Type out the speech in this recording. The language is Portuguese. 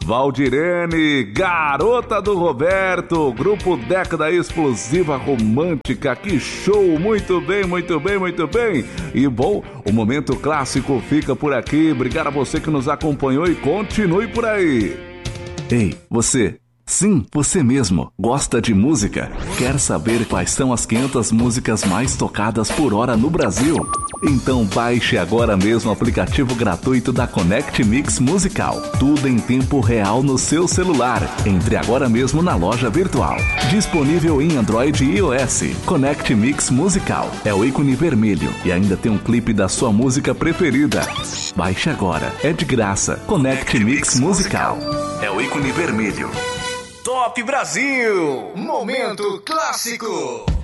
Valdirene, garota do Roberto, grupo Década Explosiva Romântica, que show, muito bem, muito bem, muito bem. E bom, o Momento Clássico fica por aqui, obrigado a você que nos acompanhou e continue por aí. Ei, você... Sim, você mesmo. Gosta de música? Quer saber quais são as 500 músicas mais tocadas por hora no Brasil? Então baixe agora mesmo o aplicativo gratuito da Connect Mix Musical. Tudo em tempo real no seu celular. Entre agora mesmo na loja virtual. Disponível em Android e iOS. Connect Mix Musical. É o ícone vermelho e ainda tem um clipe da sua música preferida. Baixe agora. É de graça. Connect Mix Musical. É o ícone vermelho. Top Brasil! Momento Clássico!